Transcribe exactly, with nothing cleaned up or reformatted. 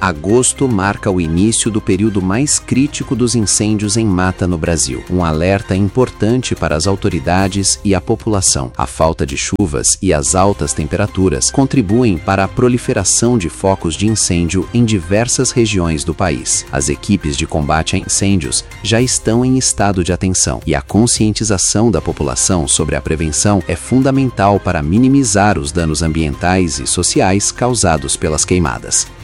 Agosto marca o início do período mais crítico dos incêndios em mata no Brasil. Um alerta importante para as autoridades e a população. A falta de chuvas e as altas temperaturas contribuem para a proliferação de focos de incêndio em diversas regiões do país. As equipes de combate a incêndios já estão em estado de atenção e a conscientização da população sobre a prevenção é fundamental para minimizar os danos ambientais e sociais causados pelas queimadas.